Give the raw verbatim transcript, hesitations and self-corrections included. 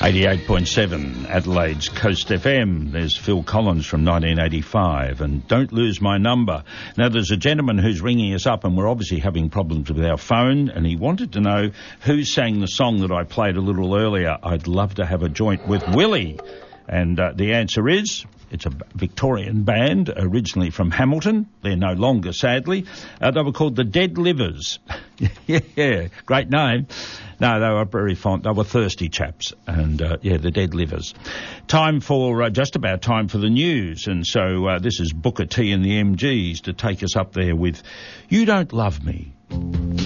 eighty-eight point seven Adelaide's Coast F M. There's Phil Collins from nineteen eighty-five and Don't Lose My Number. Now, there's a gentleman who's ringing us up and we're obviously having problems with our phone, and he wanted to know who sang the song that I played a little earlier. I'd love to have a joint with Willie. And uh, the answer is, it's a Victorian band, originally from Hamilton. They're no longer, sadly. Uh, they were called the Dead Livers. yeah, yeah, great name. No, they were very fond. They were thirsty chaps. And, uh, yeah, the Dead Livers. Time for, uh, just about time for the news. And so uh, this is Booker T and the M Gs to take us up there with You Don't Love Me.